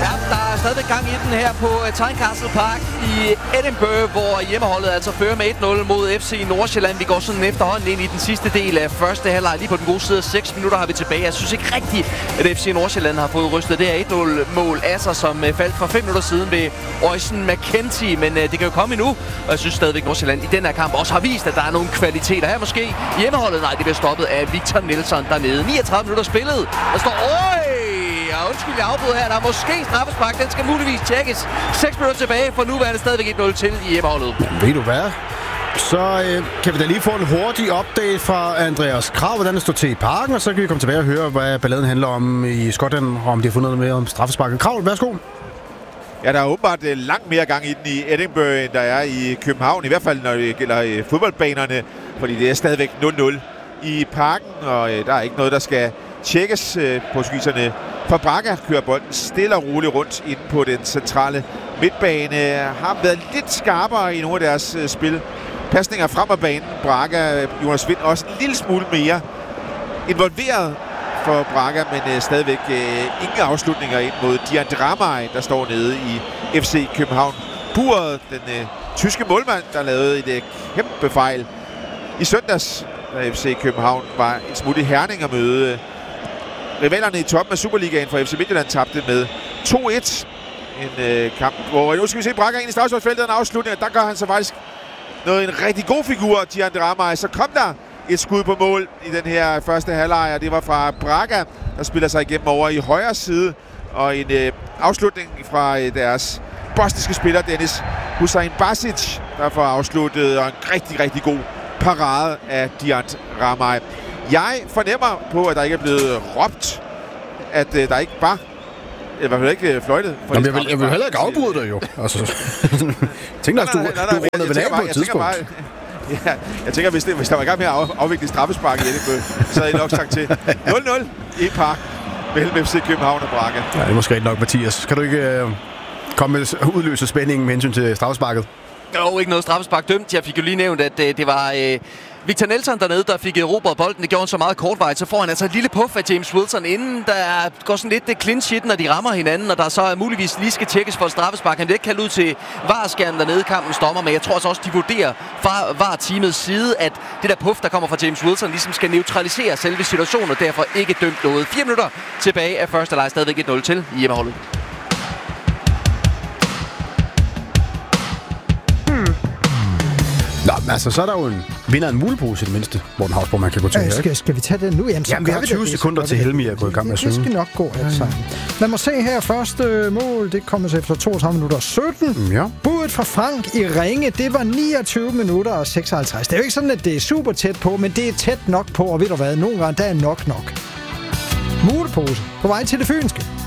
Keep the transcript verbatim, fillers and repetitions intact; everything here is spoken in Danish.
Der er stadigvæk gang i den her på Tynecastle Park i Edinburgh, hvor hjemmeholdet altså fører med et nul mod F C Nordsjælland. Vi går sådan efterhånden ind i den sidste del af første halvleg. Lige på den gode side af seks minutter har vi tilbage. Jeg synes ikke rigtigt, at F C Nordsjælland har fået rystet det her et nul-mål af sig, som faldt for fem minutter siden ved Oysen McKenzie. Men det kan jo komme endnu, og jeg synes stadigvæk, Nordsjælland i den her kamp også har vist, at der er nogle kvaliteter her. Måske hjemmeholdet, nej, det bliver stoppet af Victor Nelson dernede. niogtredive minutter spillet. Der står, øj! Ja, undskyld, jeg afbryder her. Der er måske straffespark. Den skal muligvis tjekkes. seks minutter tilbage, for nu er det stadigvæk et nul til i hjemmeholdet. Men ved du hvad? Så øh, kan vi da lige få en hurtig update fra Andreas Krav, hvordan det står til i parken, og så kan vi komme tilbage og høre, hvad balladen handler om i Skotland, og om de har fundet noget mere om straffesparket. Krav, værsgo. Ja, der er åbenbart uh, langt mere gang i den i Edinburgh, end der er i København. I hvert fald, når det gælder uh, fodboldbanerne, fordi det er stadigvæk nul nul i parken, og uh, der er ikke noget, der skal tjekkes. Uh, portugiserne fra Braga kører bolden stille og roligt rundt inde på den centrale midtbane. Har været lidt skarpere i nogle af deres uh, spil. Pasninger frem af banen. Braga, Jonas Vind også en lille smule mere involveret for Braga, men uh, stadigvæk uh, ingen afslutninger ind mod Dian Dramay, der står nede i F C København. Buret, den uh, tyske målmand, der lavede et uh, kæmpe fejl i søndags, da F C København var en smule i Herning at møde uh, rivalerne i toppen af Superligaen, for F C Midtjylland tabte med to et. En uh, kamp, hvor nu skal vi se Braga ind i straffesparksfeltet, en afslutning, og der gør han så faktisk noget, en rigtig god figur, Dian Dramay. Så kom der et skud på mål i den her første halvleg, og det var fra Braga, der spiller sig igennem over i højre side. Og en øh, afslutning fra øh, deres bosniske spiller, Dennis Hussein Basic, der får afsluttet, og en rigtig, rigtig god parade af Dian Dramay. Jeg fornemmer på, at der ikke er blevet råbt, at øh, der ikke var, i hvert fald ikke fløjtet. For Jamen, jeg, vil, jeg vil heller ikke afbryde dig jo. Altså, tænk dig, du, du rundede vel af på et tidspunkt. Ja, jeg tænker, hvis, det, hvis der var i gang med at af, afvikle straffespark i Edinburgh, så havde jeg nok sagt til nul nul i park mellem F C København og Braga. Ja, det er måske rigtig nok, Mathias. Kan du ikke øh, komme med udløse spændingen med hensyn til straffesparket? Jo, ikke noget straffespark dømt. Jeg fik jo lige nævnt, at øh, det var øh, Victor Nelson dernede, der fik erobret bolden. Det gjorde han så meget kortvarigt. Så får han altså et lille puff af James Wilson, inden der går sådan lidt clinch-hit, når de rammer hinanden, og der så muligvis lige skal tjekkes for et straffespark. Han bliver ikke kaldt ud til V A R-skærmen dernede, kampen stopper, men jeg tror også, de vurderer fra V A R-teamets side, at det der puff, der kommer fra James Wilson, ligesom skal neutralisere selve situationen, og derfor ikke dømt noget. Fire minutter tilbage af første leg, stadigvæk et nul til i hjemmeholdet. Nå, altså, så er der jo en vinder en mulepose i det mindste, Morten Hausborg, man kan gå til. Øh, skal, skal vi tage den nu? Jamen, så Jamen vi har tyve vi sekunder det, til Helmi at gå i gang med at synge. Det skal nok gå alt sammen. Lad mig se her. Første mål, det kommer så efter toogtredive minutter og sytten. Ja. Budet fra Frank i Ringe, det var niogtyve minutter og seksoghalvtreds. Det er jo ikke sådan, at det er super tæt på, men det er tæt nok på, og ved du hvad, nogle gange der er nok nok. Mulepose på vej til det fynske.